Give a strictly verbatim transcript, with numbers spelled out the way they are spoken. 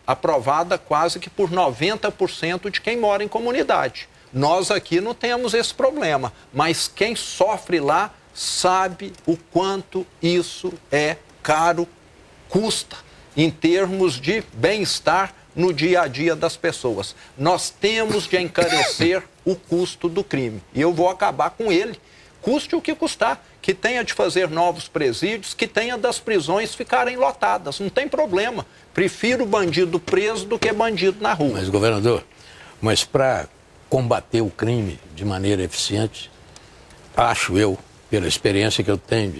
aprovada quase que por noventa por cento de quem mora em comunidade. Nós aqui não temos esse problema, mas quem sofre lá sabe o quanto isso é caro, custa em termos de bem-estar no dia a dia das pessoas. Nós temos de encarecer o custo do crime. E eu vou acabar com ele, custe o que custar, que tenha de fazer novos presídios, que tenha das prisões ficarem lotadas. Não tem problema. Prefiro bandido preso do que bandido na rua. Mas, governador, mas para combater o crime de maneira eficiente, acho eu, pela experiência que eu tenho